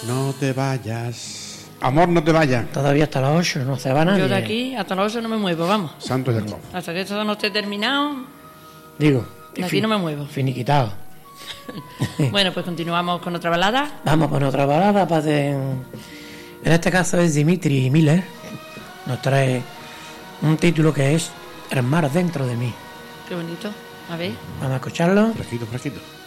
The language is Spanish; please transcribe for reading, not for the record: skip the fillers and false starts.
No te vayas. Amor, no te vayas. Todavía hasta las 8, no se va nadie. Yo de aquí hasta las 8 no me muevo, vamos. Santo Jacob. Hasta que esto no esté terminado, Digo. de aquí no me muevo. Finiquitado. Bueno, pues continuamos con otra balada. Vamos con otra balada en este caso es Dimitri Miller. Nos trae un título que es El mar dentro de mí. Qué bonito. A ver. Vamos a escucharlo. Fresquito, fresquito.